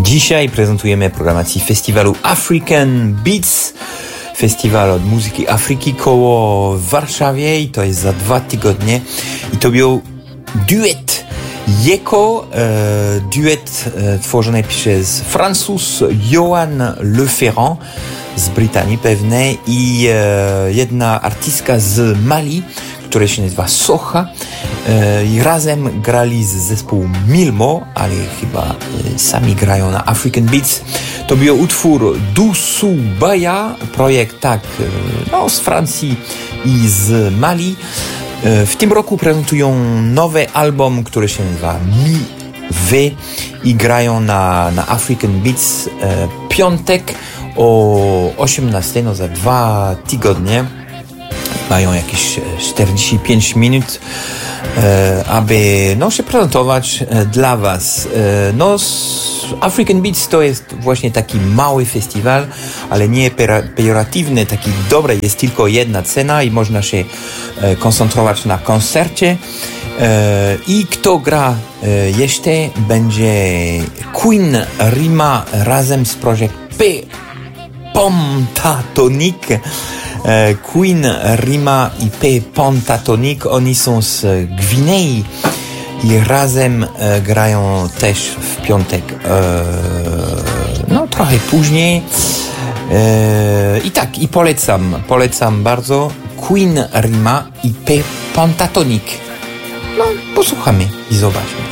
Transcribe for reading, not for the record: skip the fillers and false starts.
Dzisiaj prezentujemy programacji festiwalu African Beats. Festiwal od muzyki Afryki koło w Warszawie i to jest za 2 tygodnie. I to był duet. Duet tworzony przez Francuz Johan Leferrand z Brytanii pewnej i jedna artystka z Mali, która się nazywa Socha. I razem grali z zespołu Milmo, ale chyba sami grają na African Beats. To był utwór Dusubaya, projekt z Francji i z Mali. W tym roku prezentują nowy album, który się nazywa Mi Ve i grają na African Beats piątek o 18, za 2 tygodnie. Mają jakieś 45 minut, aby się prezentować dla Was. African Beats to jest właśnie taki mały festiwal, ale nie pejoratywny, taki dobry. Jest tylko jedna cena i można się koncentrować na koncercie. I kto gra jeszcze będzie Queen Rima razem z projekt Pentatonix. Queen Rima i Pentatonix, oni są z Gwinei i razem grają też w piątek, trochę później. I polecam bardzo Queen Rima i Pentatonix. Posłuchamy i zobaczmy.